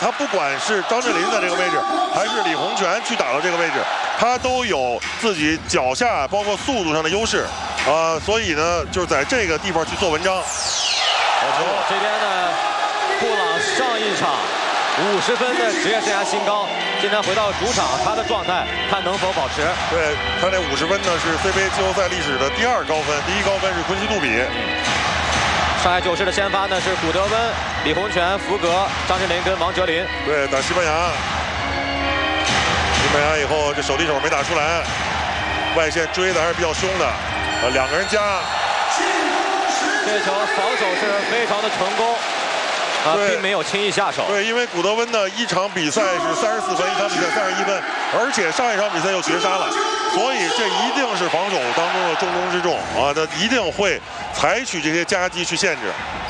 他不管是张镇麟在这个位置，还是李洪权去打到这个位置，他都有自己脚下包括速度上的优势，所以呢，就是在这个地方去做文章。好球！ 这边呢，布朗上一场50分的职业生涯新高，今天回到主场，他的状态看能否保持。 对他那50分呢是 CBA 季后赛历史的第2高分，第1高分是昆西杜比。 上海九世的先发呢是古德温、李洪权、福格、张镇麟跟王哲林。 对，打西班牙。西班牙以后这手递手没打出来，外线追的还是比较凶的，2个人加。 这球防守是非常的成功，并没有轻易下手。 对，因为古德温呢1场比赛是34分，1场比赛31分，而且上一场比赛又绝杀了，所以这一定是防守当中的重中之重啊！他一定会采取这些夹击去限制。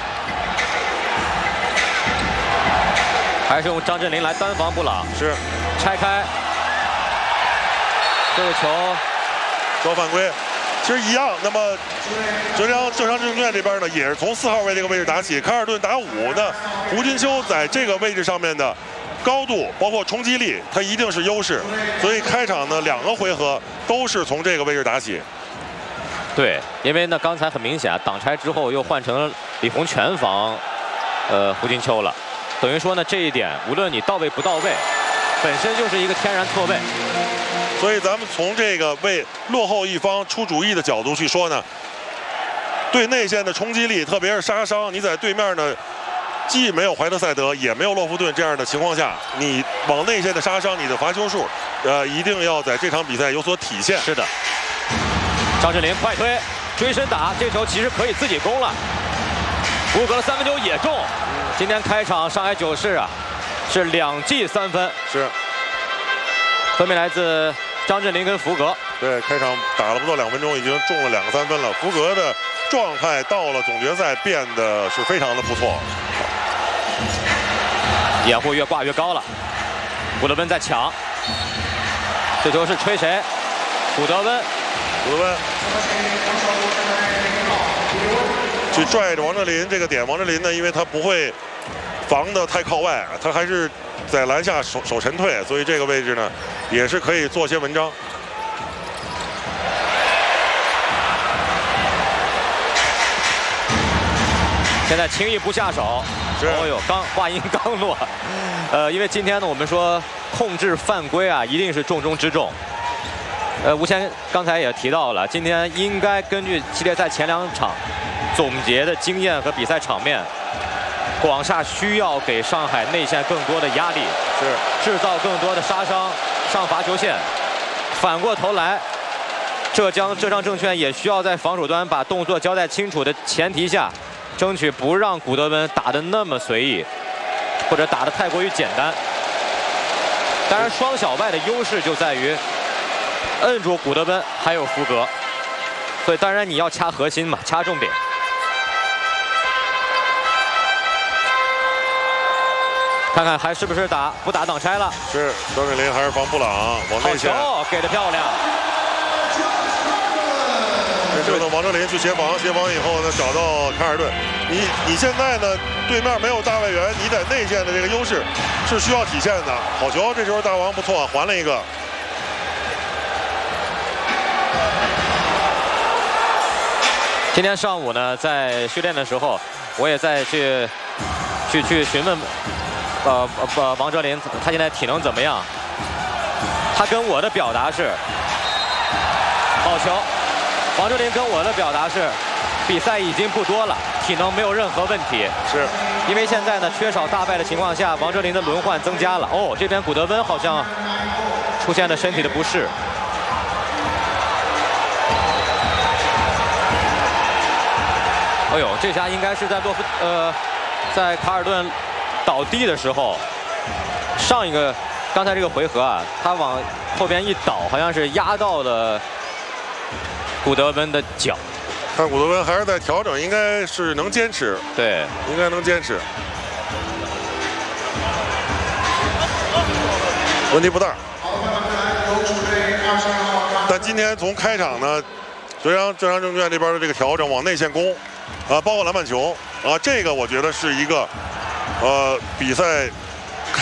还是用张镇麟来单防布朗， 是拆开这个球， 交犯规。其实一样，那么浙江证券这边呢，也是从4号位这个位置打起，凯尔顿打5。那胡金秋在这个位置上面的高度，包括冲击力，他一定是优势。所以开场呢2个回合都是从这个位置打起。 对，因为呢刚才很明显啊，挡拆之后又换成李洪权防胡金秋了，等于说呢这一点无论你到位不到位，本身就是一个天然错位。 所以咱们从这个为落后一方出主意的角度去说呢，对内线的冲击力，特别是杀伤，你在对面呢，既没有怀特塞德，也没有洛夫顿这样的情况下，你往内线的杀伤，你的罚球数，一定要在这场比赛有所体现。 是的，张镇麟快推，追身打，这球其实可以自己攻了。福格的3分球也中。今天开场上海九世啊，是2记3分， 是分别来自张镇麟跟福格。 对，开场打了不到2分钟，已经中了2个3分了。福格的状态到了总决赛变得是非常的不错， 掩护越挂越高了。古德温在抢，这球是吹谁？古德温去拽着王哲林这个点。王哲林呢，因为他不会防得太靠外，他还是在篮下手沉退，所以这个位置呢也是可以做些文章。 现在轻易不下手。哦呦，话音刚落，因为今天呢，我们说控制犯规啊，一定是重中之重。吴谦刚才也提到了，今天应该根据系列赛前2场总结的经验和比赛场面，广厦需要给上海内线更多的压力，制造更多的杀伤，上罚球线。反过头来，浙江证券也需要在防守端把动作交代清楚的前提下，争取不让古德温打得那么随意，或者打得太过于简单。当然，双小外的优势就在于摁住古德温还有福格，所以当然你要掐核心嘛，掐重点。看看还是不是不打挡拆了？ 是，张镇麟还是防布朗往内线。 好球，给得漂亮。 这时候王哲林去协防以后呢，找到凯尔顿。你现在呢，对面没有大外援，你在内线的这个优势是需要体现的。好球，这时候大王不错，还了一个。 今天上午呢，在训练的时候，我也在去询问，王哲林他现在体能怎么样？他跟我的表达是，好球。王哲林跟我的表达是，比赛已经不多了，体能没有任何问题。 是， 因为现在呢缺少大败的情况下，王哲林的轮换增加了。哦，这边古德温好像出现了身体的不适。哎呦，这下应该是在在卡尔顿倒地的时候，刚才这个回合啊，他往后边一倒，好像是压到了古德温的脚。 看古德温还是在调整，应该是能坚持。 对， 应该能坚持，问题不大。但今天从开场呢，浙江证券这边的这个调整往内线攻。包括篮板球这个我觉得是一个比赛